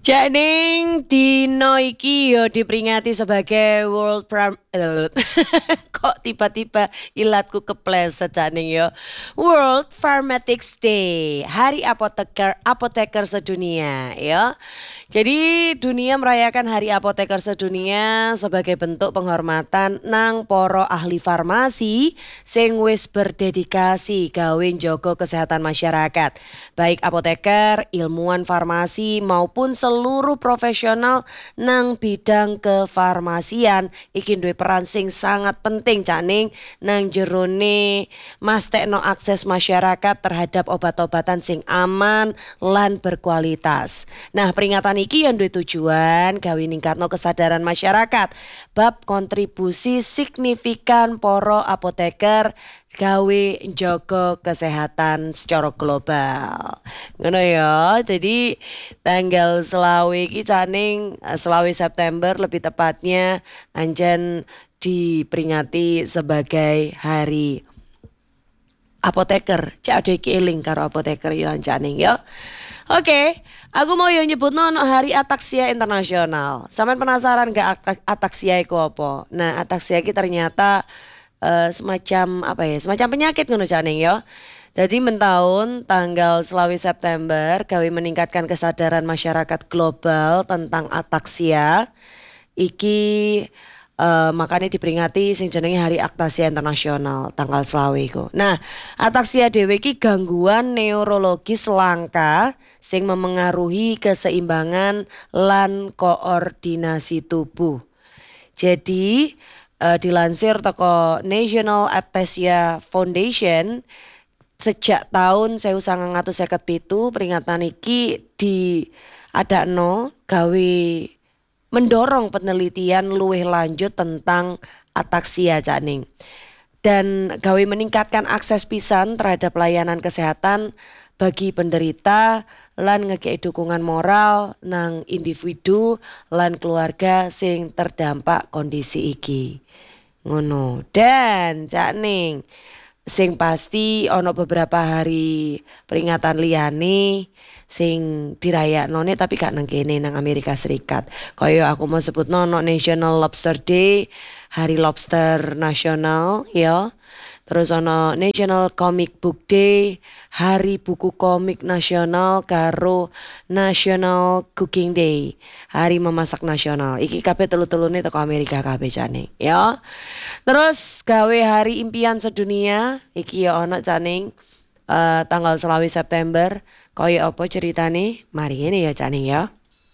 Janing dino iki yo diperingati sebagai World Pram kok tiba-tiba ilatku kepleset Janing yo. World Pharmaceutics Day, Hari Apoteker Sedunia ya. Jadi dunia merayakan Hari Apoteker Sedunia sebagai bentuk penghormatan nang poro ahli farmasi sing wis berdedikasi gawe njogo kesehatan masyarakat. Baik apoteker, ilmuwan farmasi maupun seluruh profesional nang bidang kefarmasian iki duwe peran sing sangat penting Caning nang jerone mastekno akses masyarakat terhadap obat-obatan sing aman lan berkualitas. Nah, peringatan iki yang duwe tujuan gawe ningkatno kesadaran masyarakat bab kontribusi signifikan poro apoteker gawe njogo kesehatan secara global. Ngono ya. Jadi tanggal selawe iki Caning selawe September lebih tepatnya anjen diperingati sebagai Hari Apoteker. Cak ade iki eling karo apoteker ya Caning ya. Oke, aku mau yang nyebut Hari Ataksia Internasional. Sampean penasaran gak ataksia iku apa? Nah, ataksia iki ternyata semacam apa ya? Semacam penyakit ngono Caning ya. Jadi mentahun tanggal selawi September gawe meningkatkan kesadaran masyarakat global tentang ataksia. Iki makanya diperingati sing jenenge Hari Aktasia Internasional tanggal selawe iku. Nah, ataksia dhewe iki gangguan neurologis langka sing memengaruhi keseimbangan lan koordinasi tubuh. Jadi dilansir toko National Athlesia Foundation sejak tahun 1957 peringatan iki diadakno gawe mendorong penelitian luwih lanjut tentang ataksia Caning dan gawe meningkatkan akses pisan terhadap layanan kesehatan bagi penderita lan ngekei dukungan moral nang individu lan keluarga sing terdampak kondisi iki. Ngono. Dan Caning sing pasti ono beberapa hari peringatan liyane sing dirayaknone tapi gak nang kene nang Amerika Serikat. Kaya aku mau sebut ono National Lobster Day, Hari Lobster Nasional ya. Terus ono National Comic Book Day, Hari Buku Komik Nasional karo National Cooking Day, Hari Memasak Nasional. Iki kabeh telu-telune teko Amerika kabeh Caning ya. Terus gawe Hari Impian Sedunia iki ya ono Caning tanggal selawi September. Kaya apa ceritane? Mari ngene ya Caning ya.